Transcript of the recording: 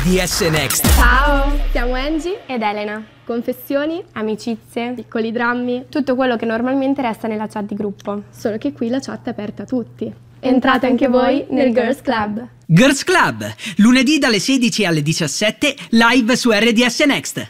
DS Next. Ciao, siamo Angie ed Elena. Confessioni, Amicizie, piccoli drammi, tutto quello che normalmente resta nella chat di gruppo. solo che qui la chat è aperta a tutti. Entrate anche voi nel Girls Club. Girls Club, lunedì dalle 16 alle 17, live su RDS Next.